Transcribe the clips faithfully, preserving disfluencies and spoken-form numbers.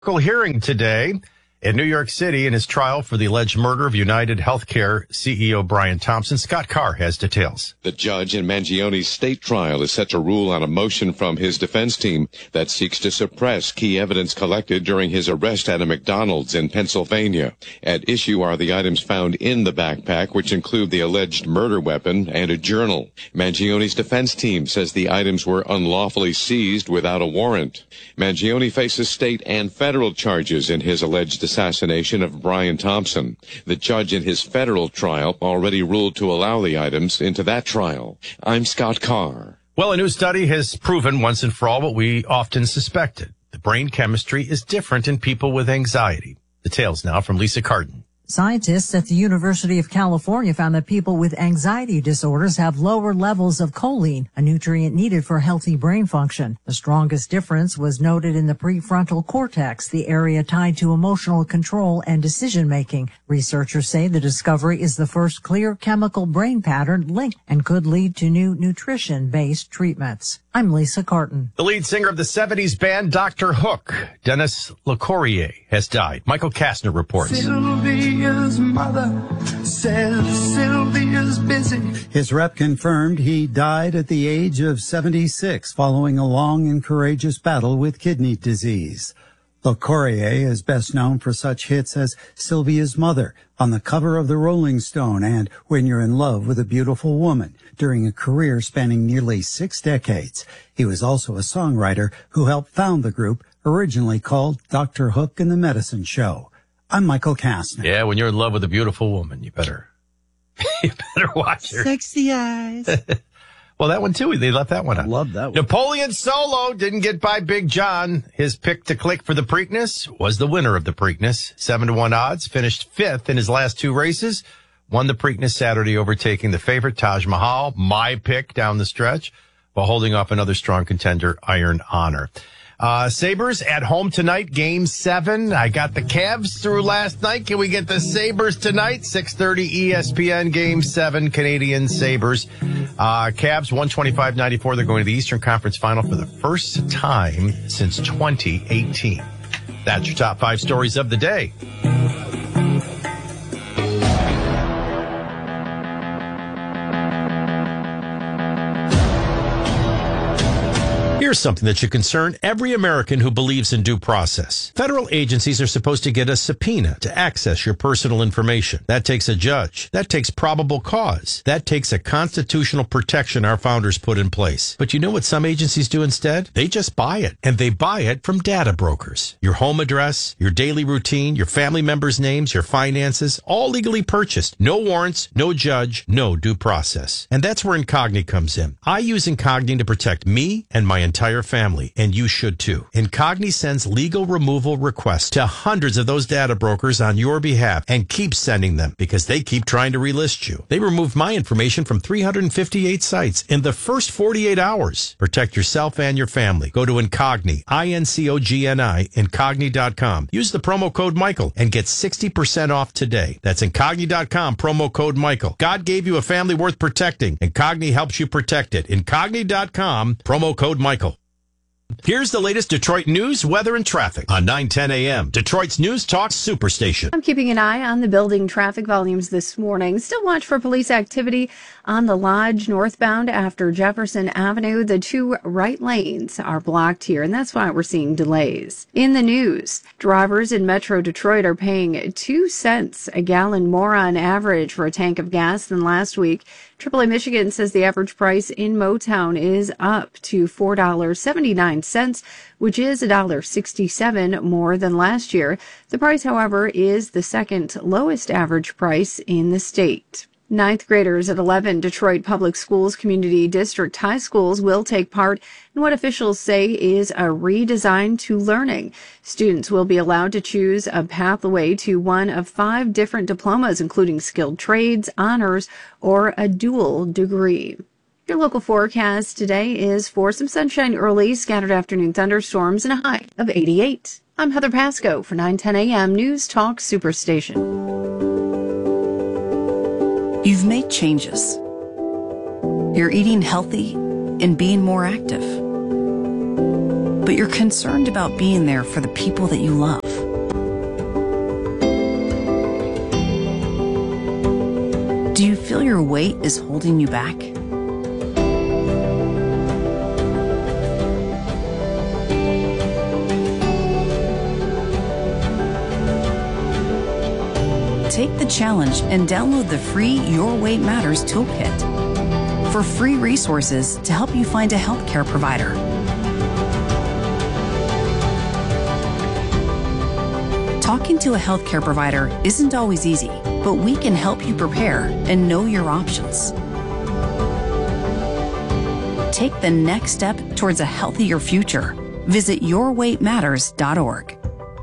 Hearing today in New York City in his trial for the alleged murder of United Healthcare C E O Brian Thompson. Scott Carr has details. The judge in Mangione's state trial is set to rule on a motion from his defense team that seeks to suppress key evidence collected during his arrest at a McDonald's in Pennsylvania. At issue are the items found in the backpack, which include the alleged murder weapon and a journal. Mangione's defense team says the items were unlawfully seized without a warrant. Mangione faces state and federal charges in his alleged assassination of Brian Thompson. The judge in his federal trial already ruled to allow the items into that trial. I'm Scott Carr. Well, a new study has proven once and for all what we often suspected. The brain chemistry is different in people with anxiety. Details now from Lisa Carden. Scientists at the University of California found that people with anxiety disorders have lower levels of choline, a nutrient needed for healthy brain function. The strongest difference was noted in the prefrontal cortex, the area tied to emotional control and decision-making. Researchers say the discovery is the first clear chemical brain pattern linked and could lead to new nutrition-based treatments. I'm Lisa Carton. The lead singer of the seventies band Doctor Hook, Dennis LeCourrier, has died. Michael Kastner reports. Sylvia's mother says Sylvia's busy. His rep confirmed he died at the age of seventy-six following a long and courageous battle with kidney disease. LeCourrier is best known for such hits as Sylvia's Mother, on the cover of the Rolling Stone, and When You're in Love with a Beautiful Woman, during a career spanning nearly six decades. He was also a songwriter who helped found the group, originally called Doctor Hook and the Medicine Show. I'm Michael Kastner. Yeah, when you're in love with a beautiful woman, you better, you better watch her. Sexy eyes. Well, that one too. They left that one out. Love that one. Napoleon Solo didn't get by Big John. His pick to click for the Preakness was the winner of the Preakness. Seven to one odds, finished fifth in his last two races. Won the Preakness Saturday, overtaking the favorite Taj Mahal, my pick down the stretch, while holding off another strong contender, Iron Honor. Uh, Sabres at home tonight, game seven. I got the Cavs through last night. Can we get the Sabres tonight? six thirty E S P N, game seven, Canadian Sabres. Uh, Cavs one twenty-five ninety-four. They're going to the Eastern Conference Final for the first time since twenty eighteen. That's your top five stories of the day. Here's something that should concern every American who believes in due process. Federal agencies are supposed to get a subpoena to access your personal information. That takes a judge. That takes probable cause. That takes a constitutional protection our founders put in place. But you know what some agencies do instead? They just buy it. And they buy it from data brokers. Your home address, your daily routine, your family members' names, your finances, all legally purchased. No warrants, no judge, no due process. And that's where Incogni comes in. I use Incogni to protect me and my entire entire family, and you should too. Incogni sends legal removal requests to hundreds of those data brokers on your behalf and keeps sending them because they keep trying to relist you. They removed my information from three hundred fifty-eight sites in the first forty-eight hours. Protect yourself and your family. Go to Incogni, I N C O G N I, Incogni dot com. Use the promo code Michael and get sixty percent off today. That's Incogni dot com, promo code Michael. God gave you a family worth protecting. Incogni helps you protect it. Incogni dot com, promo code Michael. Here's the latest Detroit news, weather, and traffic on nine ten A M. Detroit's News Talk Superstation. I'm keeping an eye on the building traffic volumes this morning. Still watch for police activity on the Lodge northbound after Jefferson Avenue. The two right lanes are blocked here, and that's why we're seeing delays. In the news, drivers in Metro Detroit are paying two cents a gallon more on average for a tank of gas than last week. triple A Michigan says the average price in Motown is up to four dollars and seventy-nine cents, which is one dollar and sixty-seven cents more than last year. The price, however, is the second lowest average price in the state. Ninth graders at eleven Detroit Public Schools Community District high schools will take part in what officials say is a redesign to learning. Students will be allowed to choose a pathway to one of five different diplomas, including skilled trades, honors, or a dual degree. Your local forecast today is for some sunshine early, scattered afternoon thunderstorms, and a high of eighty-eight. I'm Heather Pasco for nine ten A M News Talk Superstation. You've made changes. You're eating healthy and being more active. but you're concerned about being there for the people that you love. Do you feel your weight is holding you back? Take the challenge and download the free Your Weight Matters toolkit for free resources to help you find a healthcare provider. Talking to a healthcare provider isn't always easy, but we can help you prepare and know your options. Take the next step towards a healthier future. Visit your weight matters dot org.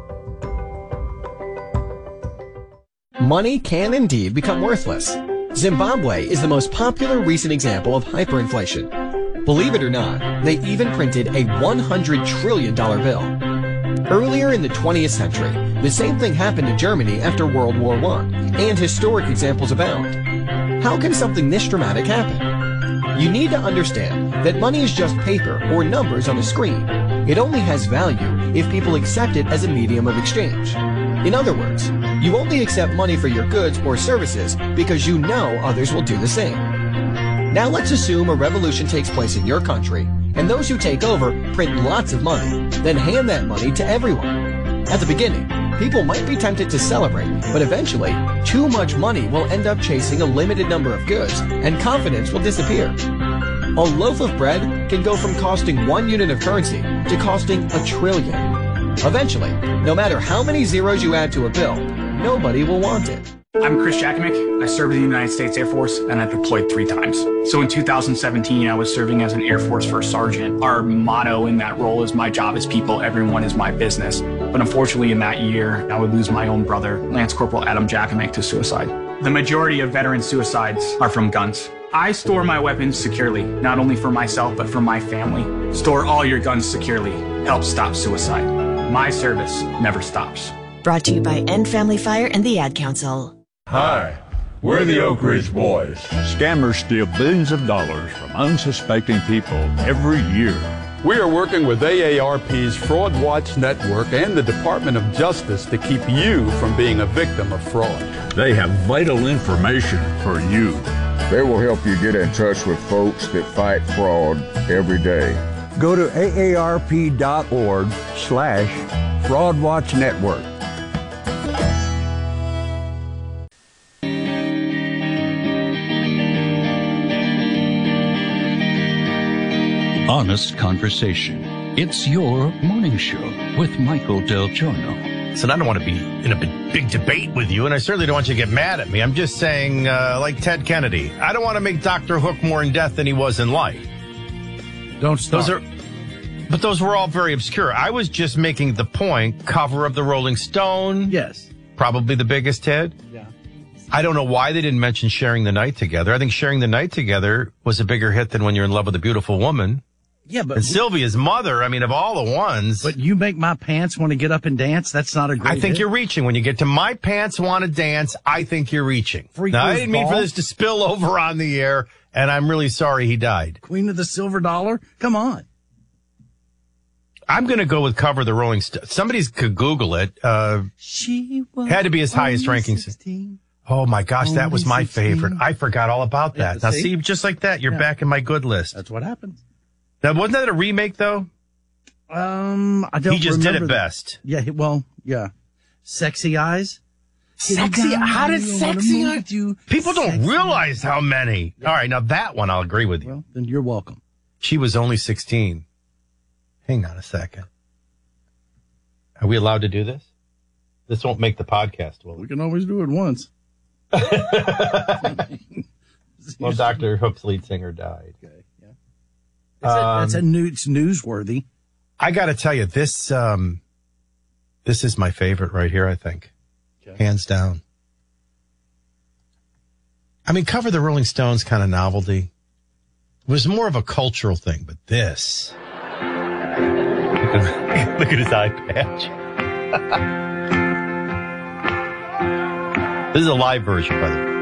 Money can indeed become worthless. Zimbabwe is the most popular recent example of hyperinflation. Believe it or not, they even printed a one hundred trillion dollars bill. Earlier in the twentieth century, the same thing happened to Germany after World War One, and historic examples abound. How can something this dramatic happen? You need to understand that money is just paper or numbers on a screen. It only has value if people accept it as a medium of exchange. In other words, you only accept money for your goods or services because you know others will do the same. Now let's assume a revolution takes place in your country, and those who take over print lots of money, then hand that money to everyone. At the beginning, people might be tempted to celebrate, but eventually, too much money will end up chasing a limited number of goods, and confidence will disappear. A loaf of bread can go from costing one unit of currency to costing a trillion. Eventually, no matter how many zeros you add to a bill, nobody will want it. I'm Chris Jakimick. I served in the United States Air Force, and I deployed three times. So in two thousand seventeen, I was serving as an Air Force First Sergeant. Our motto in that role is "My job is people, everyone is my business." But unfortunately, in that year, I would lose my own brother, Lance Corporal Adam Jakimick, to suicide. The majority of veteran suicides are from guns. I store my weapons securely, not only for myself, but for my family. Store all your guns securely. Help stop suicide. My service never stops. Brought to you by End Family Fire and the Ad Council. Hi, we're the Oak Ridge Boys. Scammers steal billions of dollars from unsuspecting people every year. We are working with A A R P's Fraud Watch Network and the Department of Justice to keep you from being a victim of fraud. They have vital information for you. They will help you get in touch with folks that fight fraud every day. Go to A A R P dot org slash Fraud Watch Network. Honest Conversation. It's your morning show with Michael Del Giorno. So I don't want to be in a big, big debate with you, and I certainly don't want you to get mad at me. I'm just saying, uh, like Ted Kennedy, I don't want to make Doctor Hook more in death than he was in life. Don't start. Those are, but those were all very obscure. I was just making the point, cover of the Rolling Stone. Yes. Probably the biggest hit. Yeah. I don't know why they didn't mention Sharing the Night Together. I think Sharing the Night Together was a bigger hit than When You're in Love with a Beautiful Woman. Yeah, but and Sylvia's mother, I mean, of all the ones. But You Make My Pants Want to Get Up and Dance, that's not a great I think hit. You're reaching. When you get to My Pants Want to Dance, I think you're reaching. Freak now, I Goes didn't mean Ball. for this to spill over on the air, and I'm really sorry he died. Queen of the Silver Dollar? Come on. I'm going to go with Cover the Rolling Stone. Somebody could Google it. Uh, she was had to be his highest ranking. sixteen. Oh, my gosh, Only that was my sixteen. favorite. I forgot all about that. Yeah, now, see? see, just like that, you're Yeah. back in my good list. That's what happens. Now, wasn't that a remake, though? Um, I don't He just did remember it that. best. Yeah, he- well, yeah. Sexy Eyes? Sexy? How did I wanna Sexy move Eyes? with you. People don't Sexy realize how many. All right, now that one I'll agree with you. Well, then you're welcome. She was only sixteen. Hang on a second. Are we allowed to do this? This won't make the podcast, will it? We can always do it once. Well, Doctor Hook's lead singer died. Okay, yeah. That's, a, that's a Um, new, it's newsworthy. I got to tell you, this um, this is my favorite right here, I think. Okay. Hands down. I mean, Cover the Rolling Stones kind of novelty. It was more of a cultural thing, but this. Look at his eye patch. This is a live version, by the way.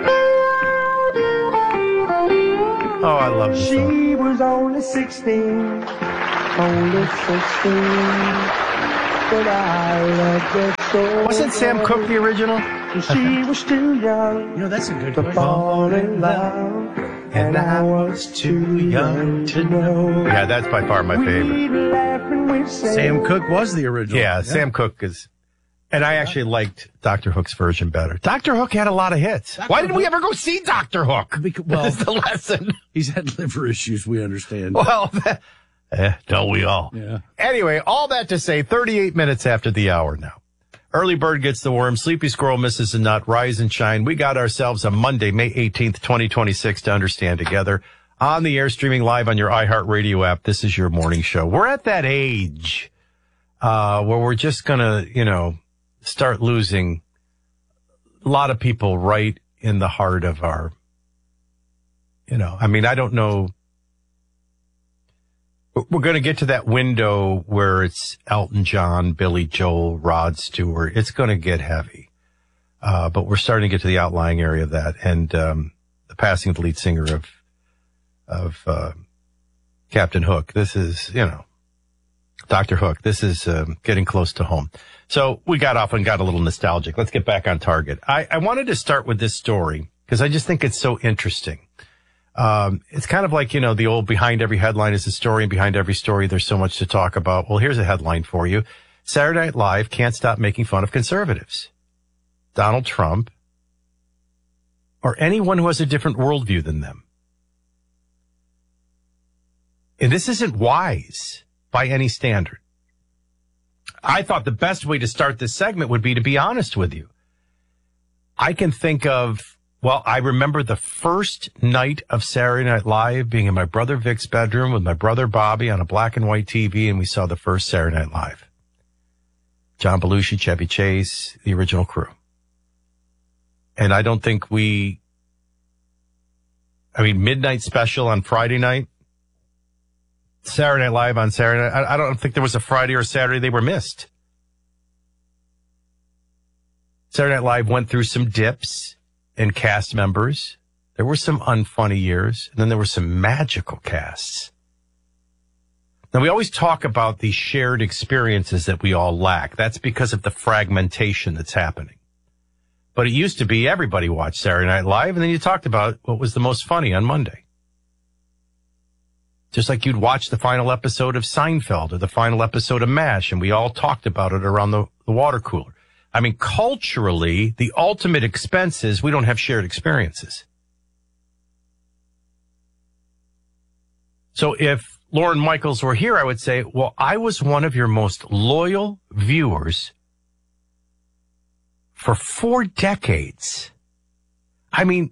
Oh, I love this song. She was only sixteen. only sixteen, but I loved her so. Wasn't Sam Cooke the original? She was too young. You know, that's a good to question. fall in love, and I was too young to know. Yeah, that's by far my favorite. We'd laugh and we'd say, Sam Cooke was the original. Yeah, Sam Cooke is... And I actually liked Doctor Hook's version better. Doctor Hook had a lot of hits. Doctor Why didn't we Hook- ever go see Doctor Hook? Because, well, This is the lesson. He's had liver issues, we understand. Well, eh, don't we all? Yeah. Anyway, all that to say, thirty-eight minutes after the hour now. Early bird gets the worm. Sleepy squirrel misses the nut. Rise and shine. We got ourselves a Monday, May eighteenth, twenty twenty-six to understand together. On the air, streaming live on your iHeartRadio app. This is your morning show. We're at that age uh where we're just going to, you know, start losing a lot of people right in the heart of our, you know, I mean, I don't know. We're going to get to that window where it's Elton John, Billy Joel, Rod Stewart. It's going to get heavy. Uh, but we're starting to get to the outlying area of that. And, um, the passing of the lead singer of, of, uh, Captain Hook. This is, you know, Doctor Hook. This is, um, getting close to home. So we got off and got a little nostalgic. Let's get back on target. I, I wanted to start with this story because I just think it's so interesting. Um, it's kind of like, you know, the old behind every headline is a story, and behind every story there's so much to talk about. Well, here's a headline for you. Saturday Night Live can't stop making fun of conservatives. Donald Trump or anyone who has a different worldview than them. And this isn't wise by any standard. I thought the best way to start this segment would be to be honest with you. I can think of, well, I remember the first night of Saturday Night Live being in my brother Vic's bedroom with my brother Bobby on a black and white T V, and we saw the first Saturday Night Live. John Belushi, Chevy Chase, the original crew. And I don't think we, I mean, midnight special on Friday night, Saturday Night Live on Saturday night. I, I don't think there was a Friday or Saturday they were missed. Saturday Night Live went through some dips in cast members. There were some unfunny years, and then there were some magical casts. Now, we always talk about these shared experiences that we all lack. That's because of the fragmentation that's happening. But it used to be everybody watched Saturday Night Live, and then you talked about what was the most funny on Monday. Just like you'd watch the final episode of Seinfeld or the final episode of MASH, and we all talked about it around the, the water cooler. I mean, culturally, the ultimate expense is we don't have shared experiences. So if Lauren Michaels were here, I would say, well, I was one of your most loyal viewers for four decades. I mean,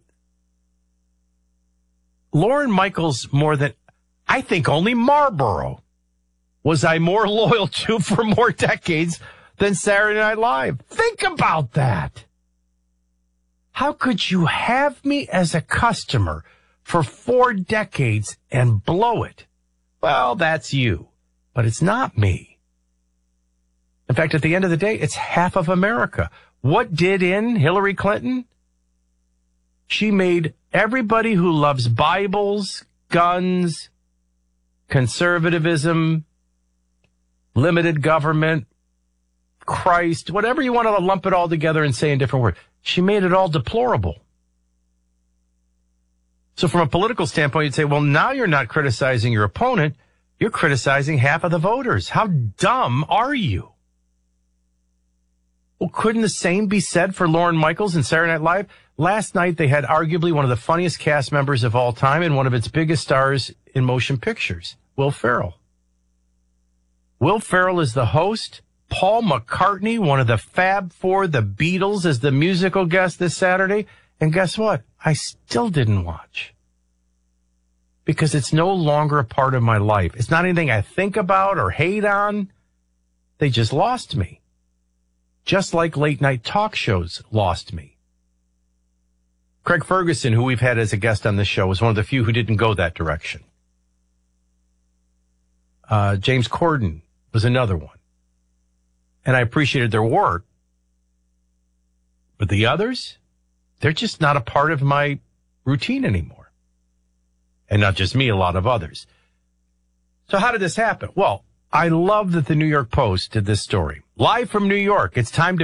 Lauren Michaels more than... I think only Marlboro was I more loyal to for more decades than Saturday Night Live. Think about that. How could you have me as a customer for four decades and blow it? Well, that's you, but it's not me. In fact, at the end of the day, it's half of America. What did in Hillary Clinton? She made everybody who loves Bibles, guns, conservatism, limited government, Christ, whatever you want to lump it all together and say in different words. She made it all deplorable. So from a political standpoint, you'd say, well, now you're not criticizing your opponent. You're criticizing half of the voters. How dumb are you? Well, couldn't the same be said for Lauren Michaels and Saturday Night Live? Last night, they had arguably one of the funniest cast members of all time and one of its biggest stars in motion pictures, Will Ferrell. Will Ferrell is the host. Paul McCartney, one of the Fab Four, the Beatles, is the musical guest this Saturday. And guess what? I still didn't watch. Because it's no longer a part of my life. It's not anything I think about or hate on. They just lost me. Just like late night talk shows lost me. Craig Ferguson, who we've had as a guest on this show, was one of the few who didn't go that direction. Uh, James Corden was another one. And I appreciated their work. But the others, they're just not a part of my routine anymore. And not just me, a lot of others. So how did this happen? Well, I love that the New York Post did this story. Live from New York, it's time to